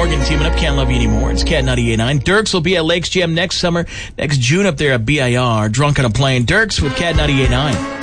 Morgan teaming up. Can't Love You Anymore. It's Cat 98.9. Dirks will be at Lakes Jam next June up there at BIR. Drunk on a Plane. Dirks with Cat 98.9.